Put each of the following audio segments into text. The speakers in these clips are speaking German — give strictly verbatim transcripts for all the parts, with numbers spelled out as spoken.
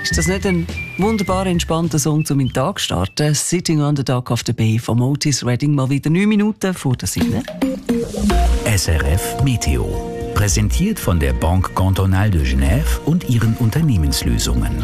Ist das nicht ein wunderbar entspannter Song zum in den Tag starten? «Sitting on the Dock of the Bay» von Otis Redding, mal wieder neun Minuten vor der sieben. S R F Meteo. Präsentiert von der Banque Cantonale de Genève und ihren Unternehmenslösungen.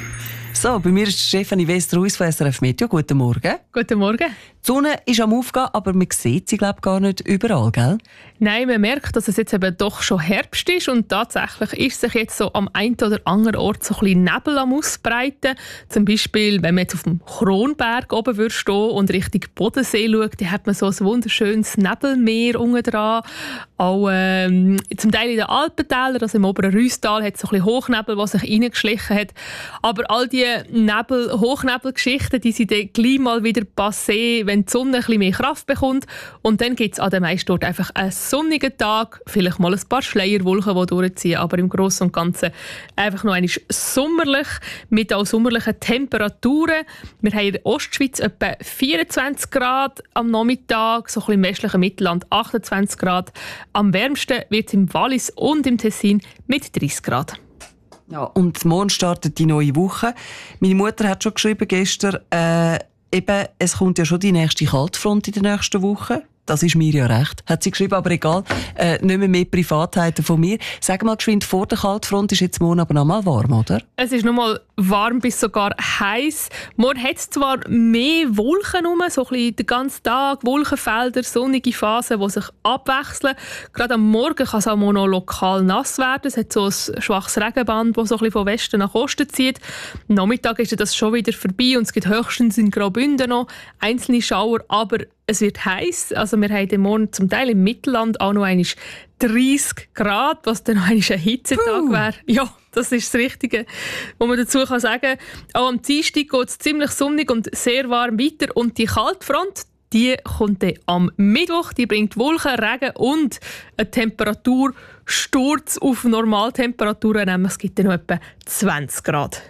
So, bei mir ist Stefanie Wester-Ruiz von S R F Meteo. Guten Morgen. Guten Morgen. Die Sonne ist am Aufgehen, aber man sieht sie, glaube ich, gar nicht überall, gell? Nein, man merkt, dass es jetzt eben doch schon Herbst ist und tatsächlich ist sich jetzt so am einen oder anderen Ort so ein bisschen Nebel am Ausbreiten. Zum Beispiel, wenn man jetzt auf dem Kronberg oben würde stehen und Richtung Bodensee schaut, dann hat man so ein wunderschönes Nebelmeer unten dran. Auch ähm, zum Teil in den Alpentälern, also im oberen Rüsstal, hat es so ein bisschen Hochnebel, der sich reingeschlichen hat. Aber all die Nebel, Hochnebelgeschichten, die sind dann gleich mal wieder passé, wenn die Sonne ein bisschen mehr Kraft bekommt. Und dann gibt es an den meisten Orten einfach einen sonnigen Tag, vielleicht mal ein paar Schleierwolken, die durchziehen, aber im Großen und Ganzen einfach noch einmal sommerlich, mit auch sommerlichen Temperaturen. Wir haben in der Ostschweiz etwa vierundzwanzig Grad am Nachmittag, so ein bisschen im westlichen Mittelland achtundzwanzig Grad. Am wärmsten wird es im Wallis und im Tessin mit dreißig Grad. Ja, und morgen startet die neue Woche. Meine Mutter hat schon geschrieben gestern, äh, eben, es kommt ja schon die nächste Kaltfront in der nächsten Woche. Das ist mir ja recht, hat sie geschrieben, aber egal, äh, nicht mehr, mehr Privatheiten von mir. Sag mal geschwind, vor der Kaltfront ist jetzt morgen aber noch mal warm, oder? Es ist noch mal warm bis sogar heiß. Morgen hat es zwar mehr Wolken rum, so ein bisschen den ganzen Tag, Wolkenfelder, sonnige Phasen, die sich abwechseln. Gerade am Morgen kann es auch noch lokal nass werden. Es hat so ein schwaches Regenband, das so ein bisschen von Westen nach Osten zieht. Am Nachmittag ist das schon wieder vorbei und es gibt höchstens in Graubünden noch einzelne Schauer, aber es wird heiß. Also wir haben morgen zum Teil im Mittelland auch noch einmal dreißig Grad, was dann noch einmal ein Hitzetag wäre. Ja, das ist das Richtige, was man dazu kann sagen kann. Auch am Dienstag geht es ziemlich sonnig und sehr warm weiter. Und die Kaltfront, die kommt dann am Mittwoch. Die bringt Wolken, Regen und einen Temperatursturz auf Normaltemperaturen. Nämlich es gibt dann noch etwa zwanzig Grad.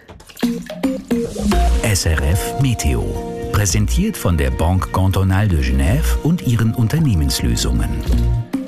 S R F Meteo. Präsentiert von der Banque Cantonale de Genève und ihren Unternehmenslösungen.